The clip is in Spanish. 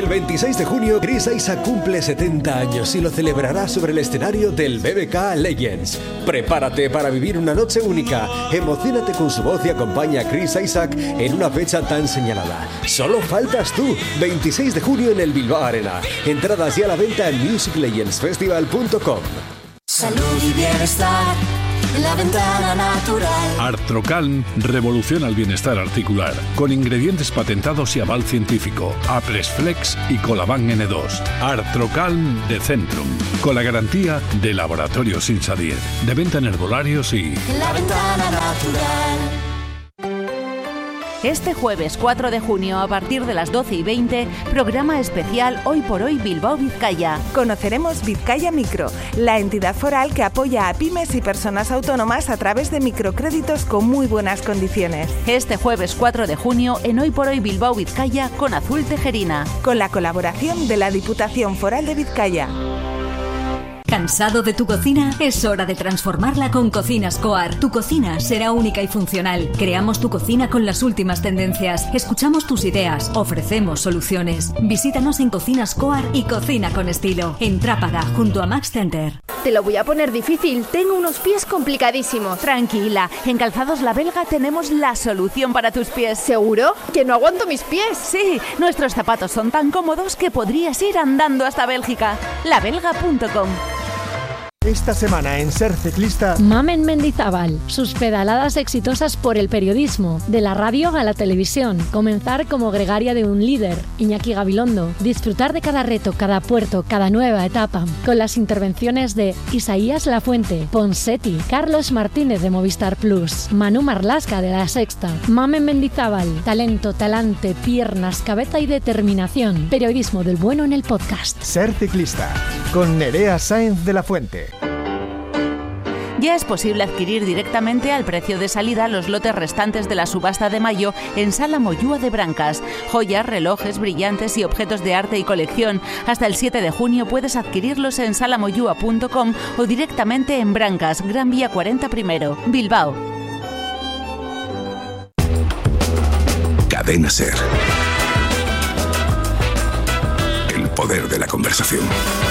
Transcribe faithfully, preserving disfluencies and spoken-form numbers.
El veintiséis de junio, Chris Isaak cumple setenta años y lo celebrará sobre el escenario del B B K Legends. Prepárate para vivir una noche única. Emocionate con su voz y acompaña a Chris Isaak en una fecha tan señalada. Solo faltas tú. veintiséis de junio en el Bilbao Arena. Entradas ya a la venta en music legends festival punto com. Salud y bienestar en la ventana natural. Artrocalm revoluciona el bienestar articular con ingredientes patentados y aval científico. Apresflex y Colaban N dos. Artrocalm de Centrum, con la garantía de Laboratorios Insadier. De venta en herbolarios y En la ventana natural. Este jueves cuatro de junio, a partir de las doce y veinte, programa especial Hoy por Hoy Bilbao Vizcaya. Conoceremos Vizcaya Micro, la entidad foral que apoya a pymes y personas autónomas a través de microcréditos con muy buenas condiciones. Este jueves cuatro de junio, en Hoy por Hoy Bilbao Vizcaya, con Azul Tejerina. Con la colaboración de la Diputación Foral de Vizcaya. ¿Cansado de tu cocina? Es hora de transformarla con Cocinas Coar. Tu cocina será única y funcional. Creamos tu cocina con las últimas tendencias. Escuchamos tus ideas. Ofrecemos soluciones. Visítanos en Cocinas Coar y Cocina con Estilo. En Trápaga, junto a Max Center. Te lo voy a poner difícil. Tengo unos pies complicadísimos. Tranquila, en Calzados La Belga tenemos la solución para tus pies. ¿Seguro? ¿Que no aguanto mis pies? Sí, nuestros zapatos son tan cómodos que podrías ir andando hasta Bélgica. la belga punto com. Esta semana en Ser Ciclista, Mamen Mendizábal, sus pedaladas exitosas por el periodismo, de la radio a la televisión, comenzar como gregaria de un líder, Iñaki Gabilondo, disfrutar de cada reto, cada puerto, cada nueva etapa, con las intervenciones de Isaías Lafuente, Ponseti, Carlos Martínez de Movistar Plus, Manu Marlasca de La Sexta. Mamen Mendizábal, talento, talante, piernas, cabeza y determinación, periodismo del bueno en el podcast. Ser Ciclista, con Nerea Sáenz de la Fuente. Ya es posible adquirir directamente al precio de salida los lotes restantes de la subasta de mayo en Sala Moyúa de Brancas. Joyas, relojes, brillantes y objetos de arte y colección. Hasta el siete de junio puedes adquirirlos en sala moyúa punto com o directamente en Brancas, Gran Vía cuarenta primero, Bilbao. Cadena Ser. El poder de la conversación.